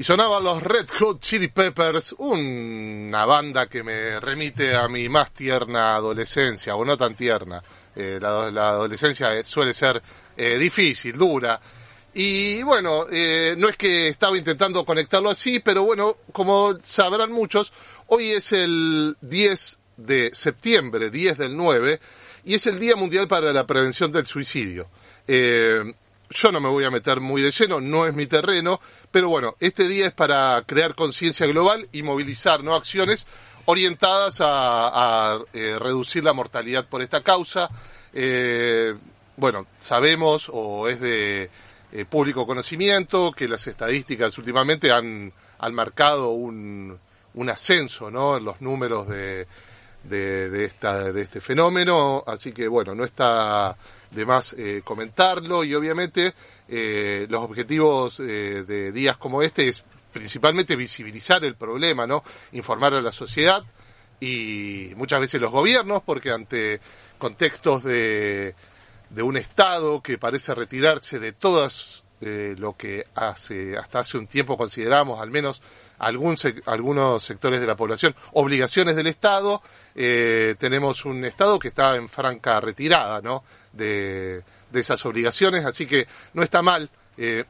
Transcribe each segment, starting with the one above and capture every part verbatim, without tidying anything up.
Y sonaban los Red Hot Chili Peppers, una banda que me remite a mi más tierna adolescencia, o no tan tierna. Eh, la, la adolescencia suele ser eh, difícil, dura. Y bueno, eh, no es que estaba intentando conectarlo así, pero bueno, como sabrán muchos, hoy es el diez de septiembre, diez del nueve, y es el Día Mundial para la Prevención del Suicidio. Eh, yo no me voy a meter muy de lleno, no es mi terreno, pero bueno, este día es para crear conciencia global y movilizar, ¿no?, acciones orientadas a, a eh, reducir la mortalidad por esta causa. Eh, bueno, sabemos, o es de eh, público conocimiento, que las estadísticas últimamente han, han marcado un, un ascenso, ¿no?, en los números de, de, de, esta, de este fenómeno, así que bueno, no está de más eh, comentarlo, y obviamente eh, los objetivos eh, de días como este es principalmente visibilizar el problema, ¿no?, informar a la sociedad y muchas veces los gobiernos, porque ante contextos de, de un Estado que parece retirarse de todas eh, lo que hace hasta hace un tiempo consideramos, al menos algún sec- algunos sectores de la población, obligaciones del Estado, eh, tenemos un Estado que está en franca retirada, ¿no?, de, de esas obligaciones, así que no está mal eh,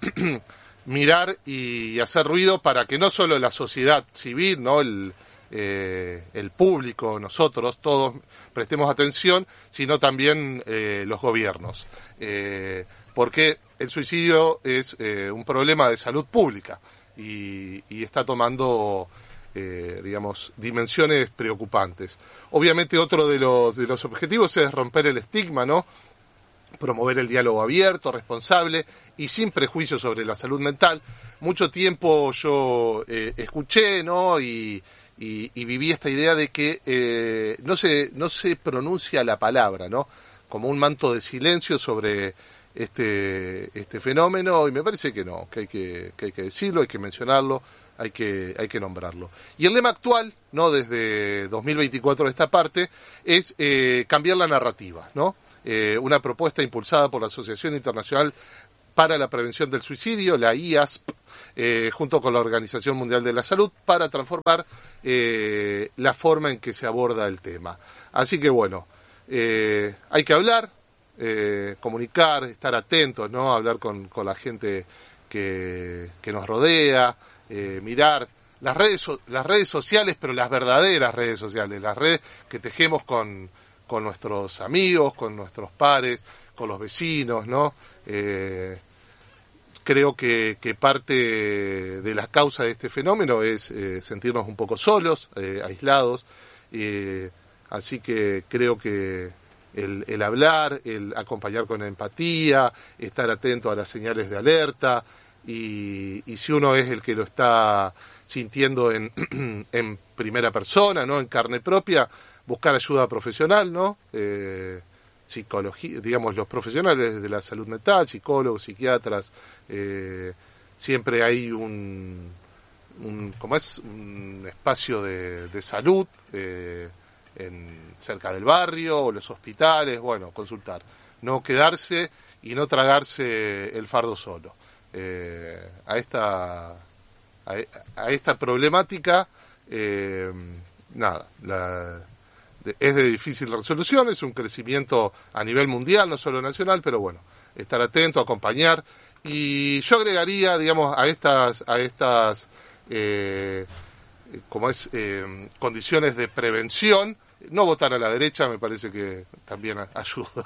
mirar y hacer ruido para que no solo la sociedad civil, ¿no?, el, eh, el público, nosotros, todos prestemos atención, sino también eh, los gobiernos, eh, porque el suicidio es eh, un problema de salud pública y, y está tomando eh, digamos, dimensiones preocupantes. Obviamente otro de los, de los objetivos es romper el estigma, ¿no?, promover el diálogo abierto, responsable y sin prejuicios sobre la salud mental. Mucho tiempo yo eh, escuché, ¿no?, y, y, y viví esta idea de que eh, no se no se pronuncia la palabra, ¿no?, como un manto de silencio sobre este este fenómeno, y me parece que no, que hay que, que hay que decirlo, hay que mencionarlo, hay que hay que nombrarlo. Y el lema actual, ¿no?, desde dos mil veinticuatro de esta parte, es eh, cambiar la narrativa, ¿no? Eh, una propuesta impulsada por la Asociación Internacional para la Prevención del Suicidio, la I A S P, eh, junto con la Organización Mundial de la Salud, para transformar eh, la forma en que se aborda el tema. Así que bueno, eh, hay que hablar, eh, comunicar, estar atentos, ¿no?, hablar con, con la gente que, que nos rodea, eh, mirar las redes, so- las redes sociales, pero las verdaderas redes sociales, las redes que tejemos con con nuestros amigos, con nuestros pares, con los vecinos, ¿no? Eh, creo que, que parte de la causa de este fenómeno es eh, sentirnos un poco solos, eh, aislados, eh, así que creo que el, el hablar, el acompañar con empatía, estar atento a las señales de alerta, y, y si uno es el que lo está sintiendo en, en primera persona, ¿no?, en carne propia, buscar ayuda profesional, ¿no? Eh, psicología, digamos, los profesionales de la salud mental, psicólogos, psiquiatras, eh, siempre hay un, un, ¿cómo es? Un espacio de, de salud eh, en, cerca del barrio, o los hospitales, bueno, consultar. No quedarse y no tragarse el fardo solo. Eh, a esta, a, a esta problemática, eh, nada, la... es de difícil resolución, es un crecimiento a nivel mundial, no solo nacional, pero bueno, estar atento, acompañar, y yo agregaría, digamos, a estas, a estas, eh, como es, eh, condiciones de prevención, no votar a la derecha, me parece que también ayuda.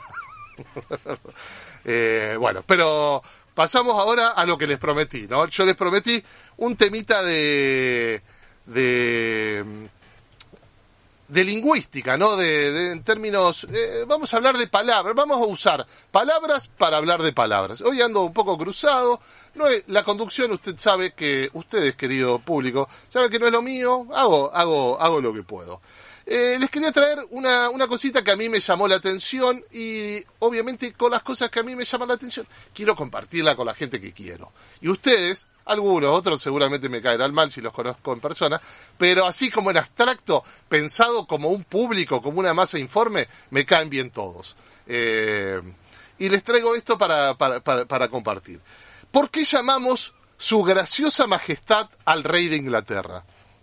eh, bueno, pero pasamos ahora a lo que les prometí, ¿no? Yo les prometí un temita de, de de lingüística, ¿no? De, de en términos, eh, vamos a hablar de palabras, vamos a usar palabras para hablar de palabras. Hoy ando un poco cruzado, no es, la conducción, usted sabe que, ustedes, querido público, saben que no es lo mío, hago, hago, hago lo que puedo. Eh, les quería traer una, una cosita que a mí me llamó la atención, y obviamente con las cosas que a mí me llaman la atención, quiero compartirla con la gente que quiero. Y ustedes, algunos, otros seguramente me caerán mal si los conozco en persona, pero así como en abstracto, pensado como un público, como una masa informe, me caen bien todos. Eh, y les traigo esto para, para, para, para compartir. ¿Por qué llamamos su graciosa majestad al rey de Inglaterra.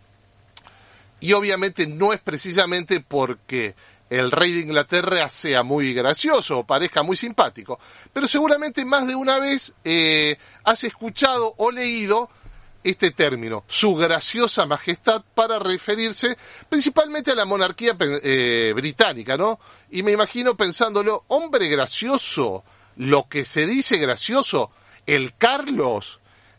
Y obviamente no es precisamente porque el rey de Inglaterra sea muy gracioso o parezca muy simpático, pero seguramente más de una vez eh, has escuchado o leído este término, su graciosa majestad, para referirse principalmente a la monarquía eh, británica, ¿no? Y me imagino pensándolo, hombre gracioso, lo que se dice gracioso, el Carlos,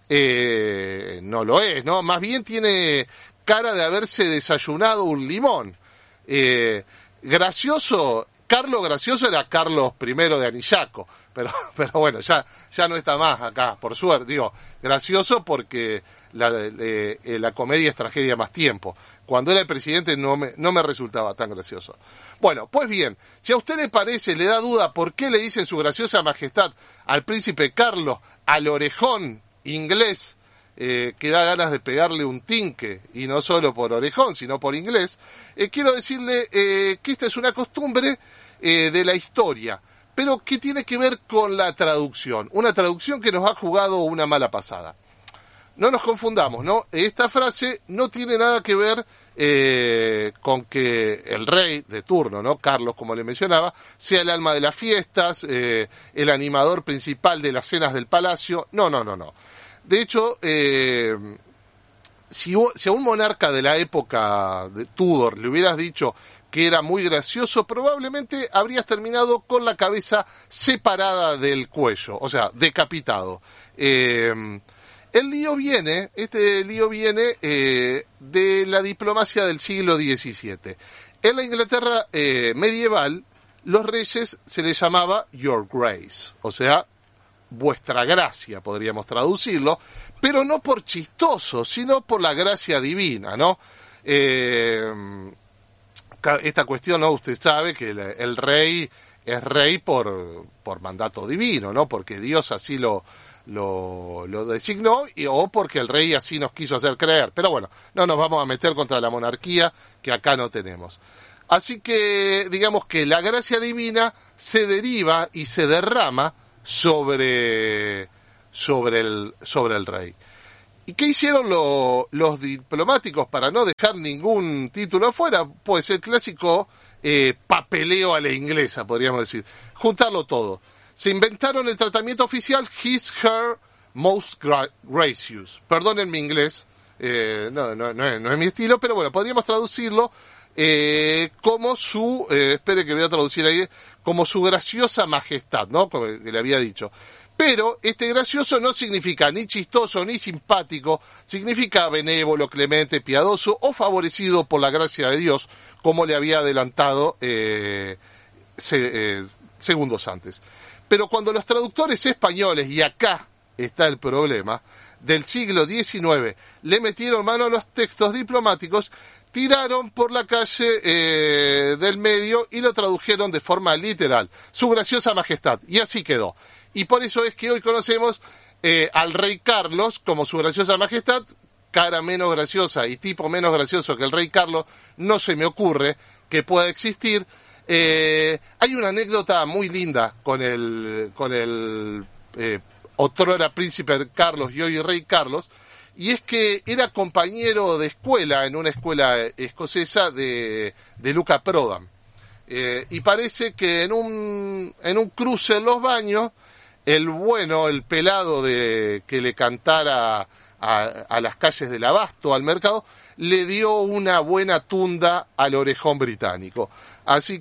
eh, no lo es, ¿no? Más bien tiene cara de haberse desayunado un limón. Eh, gracioso, Carlos gracioso era Carlos primero de Anillaco, pero, pero bueno, ya, ya no está más acá, por suerte. Digo, gracioso porque la, eh, la comedia es tragedia más tiempo. Cuando era el presidente no me, no me resultaba tan gracioso. Bueno, pues bien, si a usted le parece, le da duda por qué le dicen su graciosa majestad al príncipe Carlos, al orejón inglés, Eh, que da ganas de pegarle un tinque, y no solo por orejón, sino por inglés, eh, quiero decirle eh, que esta es una costumbre eh, de la historia, pero que tiene que ver con la traducción, una traducción que nos ha jugado una mala pasada. No nos confundamos, ¿no? Esta frase no tiene nada que ver eh, con que el rey de turno, ¿no? Carlos, como le mencionaba, sea el alma de las fiestas, eh, el animador principal de las cenas del palacio. No, no, no, no. De hecho, eh, si, si a un monarca de la época de Tudor le hubieras dicho que era muy gracioso, probablemente habrías terminado con la cabeza separada del cuello, o sea, decapitado. Eh, el lío viene, este lío viene eh, de la diplomacia del siglo diecisiete. En la Inglaterra eh, medieval, los reyes se les llamaba Your Grace, o sea, vuestra gracia, podríamos traducirlo, pero no por chistoso, sino por la gracia divina, ¿no? Eh, esta cuestión, ¿no? Usted sabe que el, el rey es rey por, por mandato divino, ¿no? Porque Dios así lo, lo, lo designó, y, o porque el rey así nos quiso hacer creer. Pero bueno, no nos vamos a meter contra la monarquía, que acá no tenemos. Así que, digamos que la gracia divina se deriva y se derrama sobre sobre el sobre el rey. ¿Y qué hicieron lo, los diplomáticos para no dejar ningún título afuera? Pues el clásico eh, papeleo a la inglesa, podríamos decir, juntarlo todo. Se inventaron el tratamiento oficial His, Her, Most gra- Gracious. Perdonen mi inglés, eh, no, no, no, es, no es mi estilo, pero bueno, podríamos traducirlo eh, como su, eh, espere que voy a traducir ahí, como su graciosa majestad, ¿no? Como que le había dicho. Pero este gracioso no significa ni chistoso ni simpático, significa benévolo, clemente, piadoso o favorecido por la gracia de Dios, como le había adelantado eh, se, eh, segundos antes. Pero cuando los traductores españoles, y acá está el problema, del siglo diecinueve, le metieron mano a los textos diplomáticos, tiraron por la calle eh, del medio y lo tradujeron de forma literal, su graciosa majestad, y así quedó. Y por eso es que hoy conocemos eh, al rey Carlos como su graciosa majestad, cara menos graciosa y tipo menos gracioso que el rey Carlos, no se me ocurre que pueda existir. Eh, hay una anécdota muy linda con el, con el eh, otrora príncipe Carlos y hoy rey Carlos, y es que era compañero de escuela en una escuela escocesa de, de Luca Prodan. Eh, y parece que en un, en un cruce en los baños, el bueno, el pelado de que le cantara a, a las calles del Abasto, al mercado, le dio una buena tunda al orejón británico. Así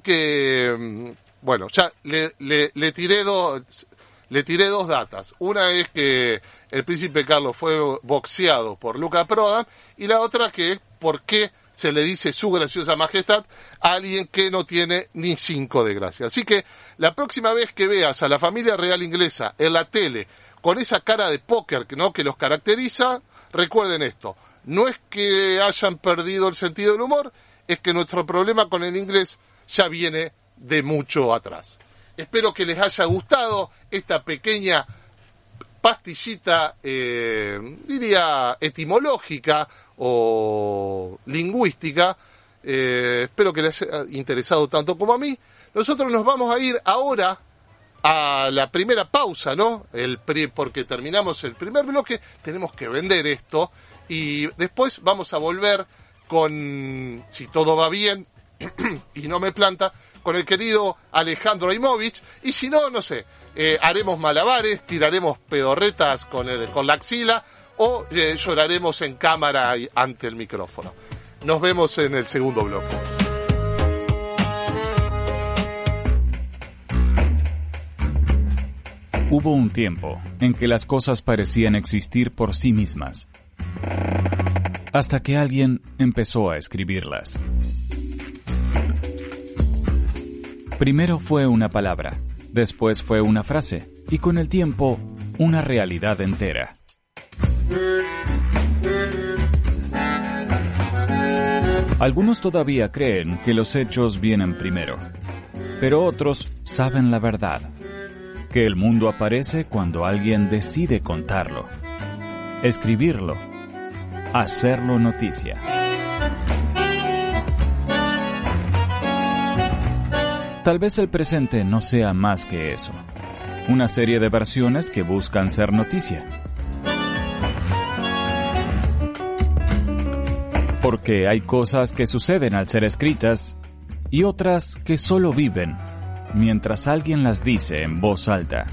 que, bueno, ya le, le, le tiré dos, le tiré dos datas. Una es que el príncipe Carlos fue boxeado por Luca Prodan, y la otra que es por qué se le dice su graciosa majestad a alguien que no tiene ni cinco de gracia. Así que la próxima vez que veas a la familia real inglesa en la tele con esa cara de póker, ¿no?, que los caracteriza, recuerden esto: no es que hayan perdido el sentido del humor, es que nuestro problema con el inglés ya viene de mucho atrás. Espero que les haya gustado esta pequeña pastillita, eh, diría etimológica o lingüística. Eh, espero que les haya interesado tanto como a mí. Nosotros nos vamos a ir ahora a la primera pausa, ¿no? El pri- porque terminamos el primer bloque, tenemos que vender esto y después vamos a volver con, si todo va bien y no me planta, con el querido Alejandro Aimovich, y si no, no sé, eh, haremos malabares, tiraremos pedorretas con, el, con la axila, o eh, lloraremos en cámara y ante el micrófono. Nos vemos en el segundo bloque. Hubo un tiempo en que las cosas parecían existir por sí mismas, hasta que alguien empezó a escribirlas. Primero fue una palabra, después fue una frase, y con el tiempo, una realidad entera. Algunos todavía creen que los hechos vienen primero, pero otros saben la verdad, que el mundo aparece cuando alguien decide contarlo, escribirlo, hacerlo noticia. Tal vez el presente no sea más que eso, una serie de versiones que buscan ser noticia. Porque hay cosas que suceden al ser escritas y otras que solo viven mientras alguien las dice en voz alta.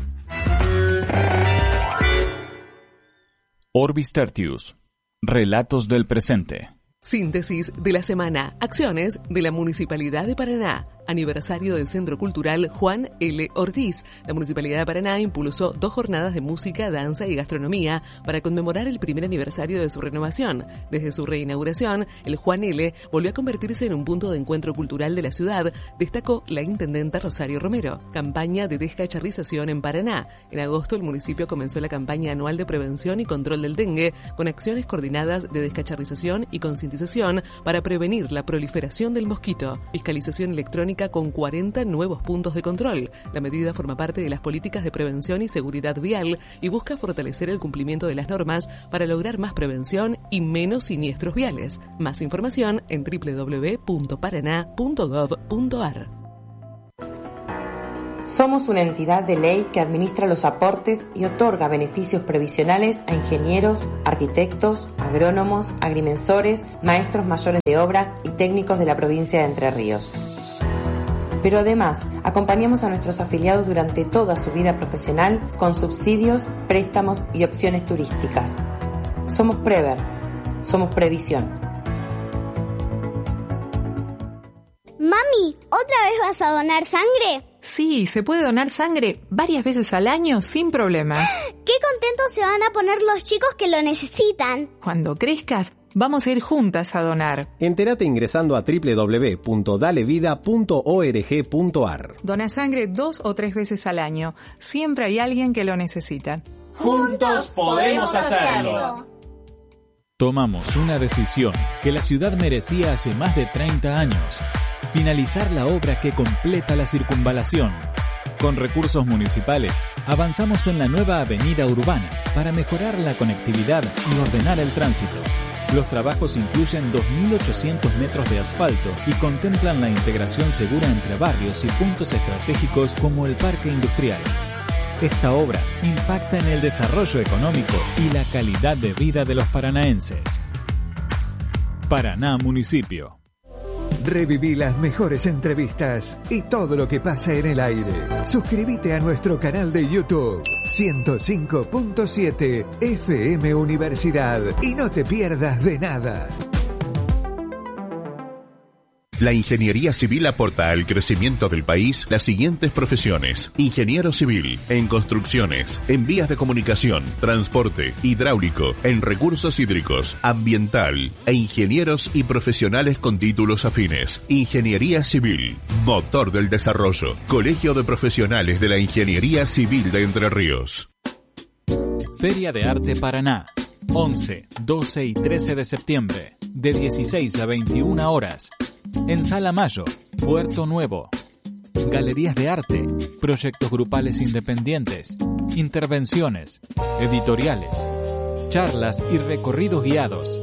Orbis Tertius, Relatos del presente. Síntesis de la semana. Acciones de la Municipalidad de Paraná. Aniversario del Centro Cultural Juan L. Ortiz. La Municipalidad de Paraná impulsó dos jornadas de música, danza y gastronomía para conmemorar el primer aniversario de su renovación. Desde su reinauguración, el Juan L. volvió a convertirse en un punto de encuentro cultural de la ciudad, destacó la intendenta Rosario Romero. Campaña de descacharrización en Paraná. En agosto, el municipio comenzó la campaña anual de prevención y control del dengue, con acciones coordinadas de descacharrización y concientización para prevenir la proliferación del mosquito. Fiscalización electrónica con cuarenta nuevos puntos de control. La medida forma parte de las políticas de prevención y seguridad vial y busca fortalecer el cumplimiento de las normas para lograr más prevención y menos siniestros viales. Más información en doble u doble u doble u punto paraná punto gov punto ar. Somos una entidad de ley que administra los aportes y otorga beneficios previsionales a ingenieros, arquitectos, agrónomos, agrimensores, maestros mayores de obra y técnicos de la provincia de Entre Ríos. Pero además, acompañamos a nuestros afiliados durante toda su vida profesional con subsidios, préstamos y opciones turísticas. Somos Prever, somos Previsión. Mami, ¿otra vez vas a donar sangre? Sí, se puede donar sangre varias veces al año sin problema. ¡Qué contentos se van a poner los chicos que lo necesitan! Cuando crezcas, vamos a ir juntas a donar. Entérate ingresando a doble u doble u doble u punto dale vida punto org punto ar. Dona sangre dos o tres veces al año. Siempre hay alguien que lo necesita. Juntos podemos hacerlo. Tomamos una decisión que la ciudad merecía hace más de treinta años. Finalizar la obra que completa la circunvalación. Con recursos municipales, avanzamos en la nueva avenida urbana para mejorar la conectividad y ordenar el tránsito. Los trabajos incluyen dos mil ochocientos metros de asfalto y contemplan la integración segura entre barrios y puntos estratégicos como el parque industrial. Esta obra impacta en el desarrollo económico y la calidad de vida de los paranaenses. Paraná Municipio. Reviví las mejores entrevistas y todo lo que pasa en el aire. Suscríbete a nuestro canal de YouTube ciento cinco punto siete F M Universidad y no te pierdas de nada. La ingeniería civil aporta al crecimiento del país las siguientes profesiones: ingeniero civil, en construcciones, en vías de comunicación, transporte, hidráulico, en recursos hídricos, ambiental, e ingenieros y profesionales con títulos afines. Ingeniería civil, motor del desarrollo. Colegio de Profesionales de la Ingeniería Civil de Entre Ríos. Feria de Arte Paraná. once, doce y trece de septiembre, de dieciséis a veintiuna horas. En Sala Mayo, Puerto Nuevo. Galerías de arte, proyectos grupales independientes, intervenciones, editoriales, charlas y recorridos guiados.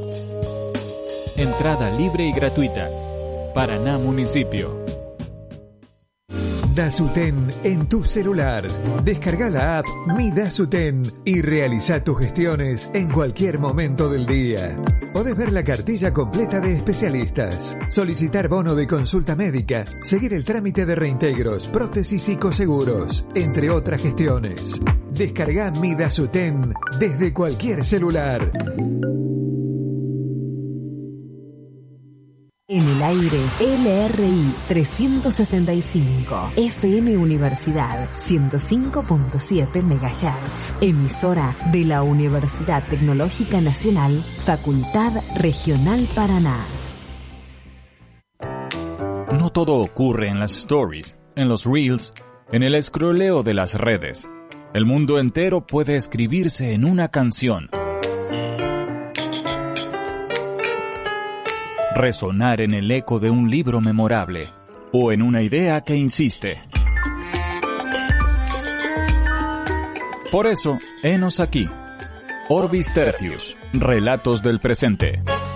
Entrada libre y gratuita. Paraná Municipio. Dasuten en tu celular. Descarga la app Mi Dasuten y realiza tus gestiones en cualquier momento del día. Podés ver la cartilla completa de especialistas, solicitar bono de consulta médica, seguir el trámite de reintegros, prótesis y coseguros, entre otras gestiones. Descarga Mi Dasuten desde cualquier celular. En el aire, L R I trescientos sesenta y cinco, F M Universidad ciento cinco punto siete megahertz, emisora de la Universidad Tecnológica Nacional, Facultad Regional Paraná. No todo ocurre en las stories, en los reels, en el escroleo de las redes. El mundo entero puede escribirse en una canción. Resonar en el eco de un libro memorable o en una idea que insiste. Por eso, henos aquí. Orbis Tertius, Relatos del Presente.